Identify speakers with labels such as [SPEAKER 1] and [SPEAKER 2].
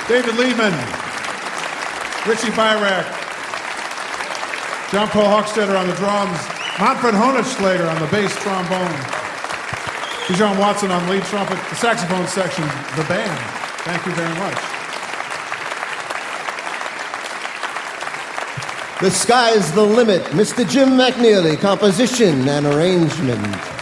[SPEAKER 1] David Lehman, Richie Byrack, John Paul Hochstetter on the drums, Manfred Honigschlager on the bass trombone, Bijan Watson on lead trumpet, the saxophone section, the band. Thank you very much.
[SPEAKER 2] The Sky's the Limit, Mr. Jim McNeely, composition and arrangement.